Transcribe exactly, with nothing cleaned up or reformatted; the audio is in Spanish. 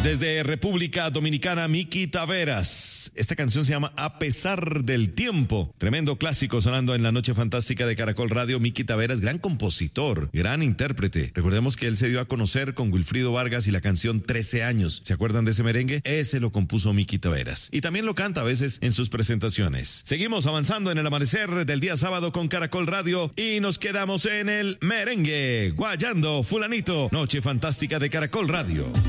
Desde República Dominicana, Miki Taveras. Esta canción se llama A pesar del tiempo. Tremendo clásico sonando en la noche fantástica de Caracol Radio. Miki Taveras, gran compositor, gran intérprete. Recordemos que él se dio a conocer con Wilfrido Vargas y la canción trece años. ¿Se acuerdan de ese merengue? Ese lo compuso Miki Taveras. Y también lo canta a veces en sus presentaciones. Seguimos avanzando en el amanecer del día sábado con Caracol Radio y nos quedamos en el merengue. Guayando Fulanito. Noche fantástica de Caracol Radio.